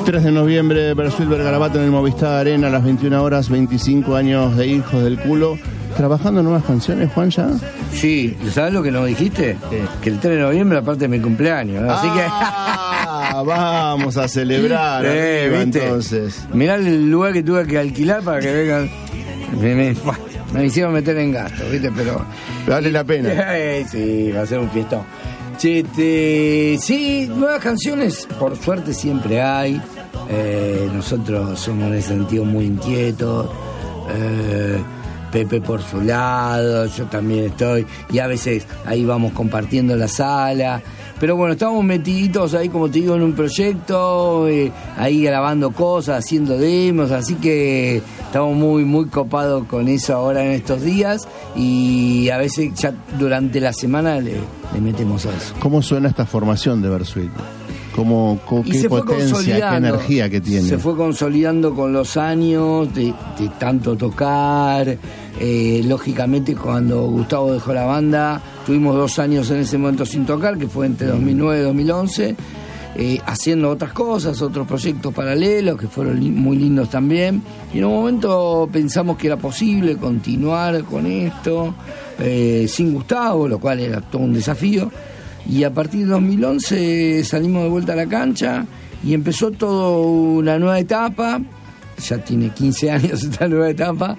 3 de noviembre, Bersuit Vergarabato en el Movistar Arena a las 21 horas, 25 años de Hijos del Culo. ¿Trabajando en nuevas canciones, Juan, ya? Sí, ¿sabes lo que nos dijiste? Que el 3 de noviembre, aparte de mi cumpleaños, ¿no? Así que... vamos a celebrar arriba, entonces. Mirá el lugar que tuve que alquilar para que vengan... Me hicieron meter en gasto, ¿viste? Pero... Vale la pena. Sí, va a ser un fiestón. Sí, nuevas canciones, por suerte siempre hay. Nosotros somos en ese sentido muy inquietos. Pepe por su lado, yo también estoy, y a veces ahí vamos compartiendo la sala. Pero bueno, estamos metiditos ahí, como te digo, en un proyecto, ahí grabando cosas, haciendo demos, así que estamos muy, muy copados con eso ahora en estos días, y a veces ya durante la semana le metemos a eso. ¿Cómo suena esta formación de Bersuit? ¿Qué potencia, qué energía que tiene? Se fue consolidando con los años de tanto tocar. Lógicamente, cuando Gustavo dejó la banda, tuvimos 2 años en ese momento sin tocar, que fue entre 2009 y 2011, haciendo otras cosas, otros proyectos paralelos que fueron muy lindos también. Y en un momento pensamos que era posible continuar con esto sin Gustavo, lo cual era todo un desafío. Y a partir de 2011 salimos de vuelta a la cancha y empezó toda una nueva etapa. Ya tiene 15 años esta nueva etapa.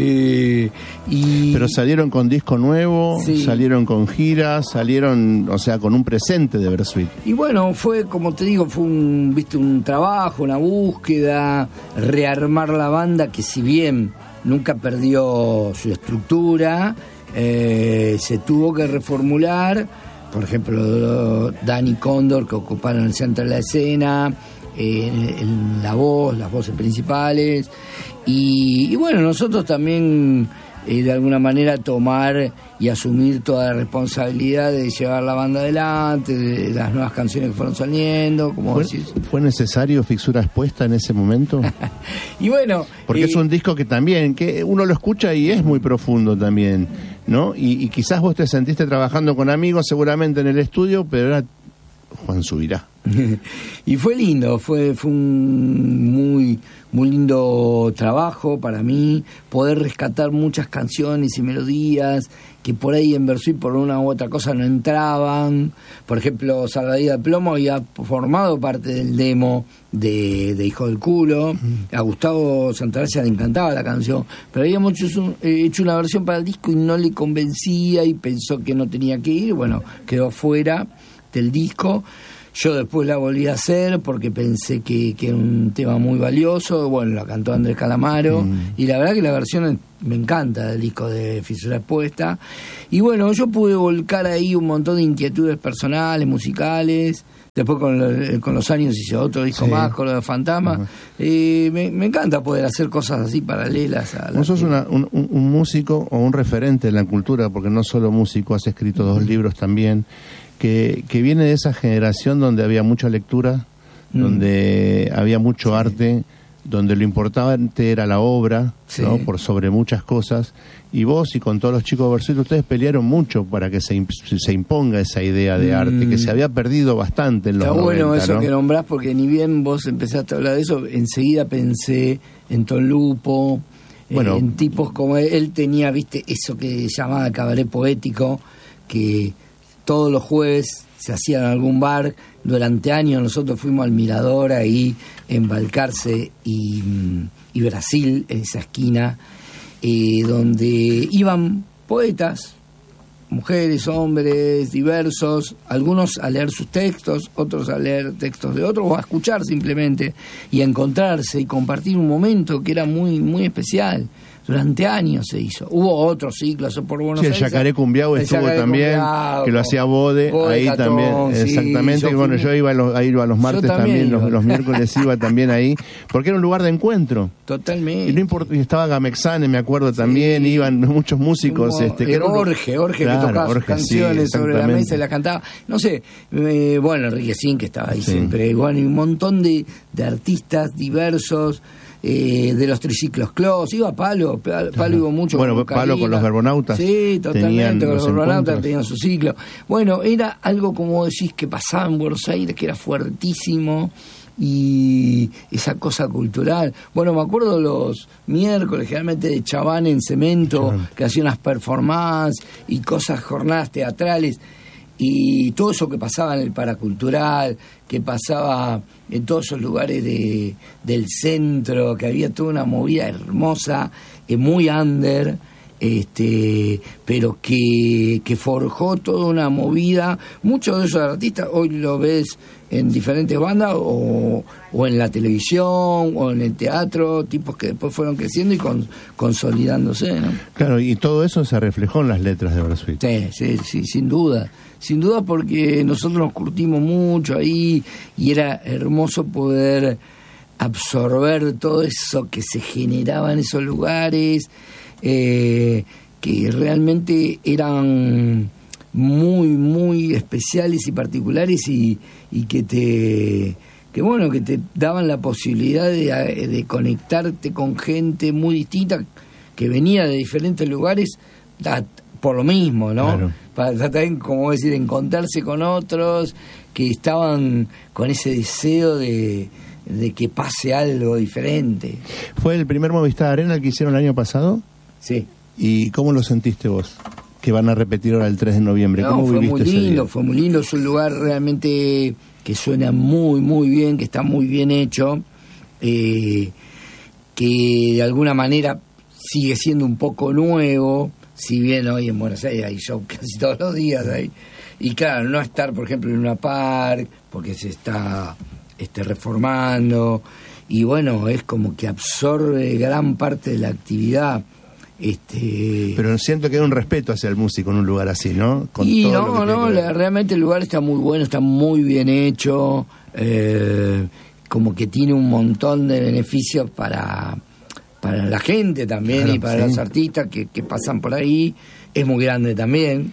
Pero salieron con disco nuevo, sí. Salieron con giras, salieron, o sea, con un presente de Bersuit. Y bueno, fue, como te digo, fue un trabajo, una búsqueda, rearmar la banda, que si bien nunca perdió su estructura, se tuvo que reformular. Por ejemplo, Dani Cóndor, que ocuparon el centro de la escena, las voces principales. Y bueno, nosotros también, de alguna manera, tomar y asumir toda la responsabilidad de llevar la banda adelante, de las nuevas canciones que fueron saliendo. ¿Fue necesario Fixura Expuesta en ese momento? Y bueno... Porque es un disco que también, que uno lo escucha y es muy profundo también, ¿no? Y quizás vos te sentiste trabajando con amigos seguramente en el estudio, pero era Juan Subirá. Y fue lindo, fue un muy lindo trabajo para mí, poder rescatar muchas canciones y melodías que por ahí en Bersuit por una u otra cosa no entraban. Por ejemplo, Salvadilla de Plomo había formado parte del demo de Hijo del Culo. A Gustavo Santagracia le encantaba la canción, pero habíamos hecho una versión para el disco y no le convencía y pensó que no tenía que ir. Bueno, quedó fuera del disco. Yo después la volví a hacer porque pensé que era un tema muy valioso. Bueno, la cantó Andrés Calamaro y la verdad que la versión me encanta del disco de Fisura Expuesta. Y bueno, yo pude volcar ahí un montón de inquietudes personales, musicales. Después con los años hice otro disco más, con lo de Fantasma. Me encanta poder hacer cosas así paralelas. Vos sos un músico o un referente en la cultura, porque no solo músico, has escrito 2 libros también. Que viene de esa generación donde había mucha lectura, donde había mucho arte, donde lo importante era la obra, ¿no? Por sobre muchas cosas. Y vos y con todos los chicos de Bersuit, ustedes pelearon mucho para que se imponga esa idea de arte, que se había perdido bastante en los 90. Está bueno eso, ¿no? Que nombrás, porque ni bien vos empezaste a hablar de eso, enseguida pensé en Tom Lupo, en tipos como él tenía, viste, eso que llamaba cabaret poético, que todos los jueves se hacía en algún bar. Durante años nosotros fuimos al Mirador ahí en Balcarce y Brasil, en esa esquina, donde iban poetas, mujeres, hombres, diversos, algunos a leer sus textos, otros a leer textos de otros, o a escuchar simplemente, y a encontrarse y compartir un momento que era muy, muy especial. Durante años se hizo. Hubo otros ciclos por Buenos Aires. El Yacaré Cumbiao estuvo también, que lo hacía Bode ahí Catón, también, exactamente. Y bueno, yo iba a los martes también, los miércoles iba también ahí, porque era un lugar de encuentro. Totalmente. Y no importa, estaba Gamexane, me acuerdo también, iban muchos músicos. Jorge, que tocaba sus canciones sobre la mesa y las cantaba. No sé, bueno, Enrique Sin, que estaba ahí siempre. Bueno, y un montón de artistas diversos. De los triciclos Clos, iba Palo iba mucho. Bueno, Palo con los Verbonautas. Sí, totalmente, con los Verbonautas tenían su ciclo. Bueno, era algo como decís que pasaba en Buenos Aires, que era fuertísimo, y esa cosa cultural. Bueno, me acuerdo los miércoles, generalmente de Chabán en Cemento, que hacían unas performances y cosas, jornadas teatrales, y todo eso que pasaba en el paracultural, que pasaba en todos esos lugares del centro, que había toda una movida hermosa, muy under, pero que forjó toda una movida. Muchos de esos artistas hoy lo ves en diferentes bandas o en la televisión o en el teatro, tipos que después fueron creciendo y consolidándose, ¿no? Claro, y todo eso se reflejó en las letras de Bersuit. Sí, sin duda, porque nosotros nos curtimos mucho ahí y era hermoso poder absorber todo eso que se generaba en esos lugares, que realmente eran muy, muy especiales y particulares y que te daban la posibilidad de conectarte con gente muy distinta que venía de diferentes lugares por lo mismo, ¿no? Claro. Para también, como decir, encontrarse con otros que estaban con ese deseo de que pase algo diferente. ¿Fue el primer Movistar Arena el que hicieron el año pasado? Sí. ¿Y cómo lo sentiste vos? Que van a repetir ahora el 3 de noviembre. No, ¿Cómo fue viviste muy lindo, ese fue muy lindo. Es un lugar realmente que suena muy, muy bien, que está muy bien hecho, que de alguna manera sigue siendo un poco nuevo, si bien hoy en Buenos Aires hay show casi todos los días ahí. Y claro, no estar, por ejemplo, en una park, porque se está reformando, y bueno, es como que absorbe gran parte de la actividad. Pero siento que hay un respeto hacia el músico en un lugar así, ¿no? Realmente el lugar está muy bueno, está muy bien hecho, como que tiene un montón de beneficios para la gente también, claro, y para los artistas que pasan por ahí. Es muy grande también,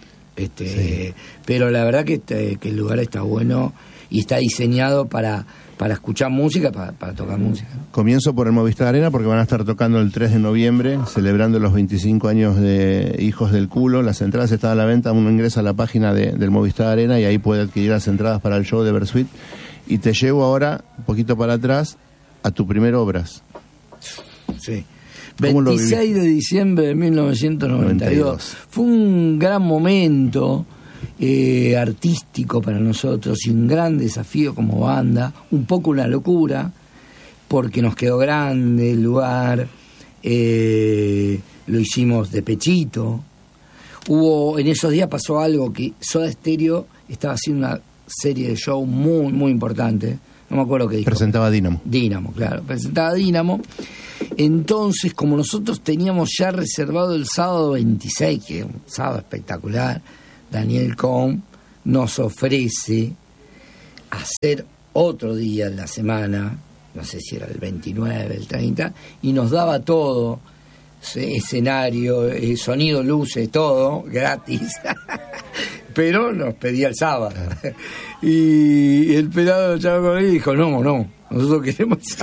pero la verdad que el lugar está bueno y está diseñado para escuchar música, para tocar música. Comienzo por el Movistar Arena porque van a estar tocando el 3 de noviembre, celebrando los 25 años de Hijos del Culo. Las entradas están a la venta, uno ingresa a la página del Movistar Arena y ahí puede adquirir las entradas para el show de Bersuit. Y te llevo ahora, un poquito para atrás, a tu primer Obras. Sí. 26 de diciembre de 1992. Fue un gran momento artístico para nosotros y un gran desafío como banda, un poco una locura, porque nos quedó grande el lugar, lo hicimos de pechito. En esos días pasó algo, que Soda Stereo estaba haciendo una serie de show muy, muy importante. No me acuerdo qué dijo. Presentaba Dínamo. Presentaba Dínamo. Entonces, como nosotros teníamos ya reservado el sábado 26, que es un sábado espectacular, Daniel Cohn nos ofrece hacer otro día en la semana, no sé si era el 29, el 30, y nos daba todo, escenario, sonido, luces, todo, gratis. Pero nos pedía el sábado. Y el pelado chavo dijo, no, nosotros queremos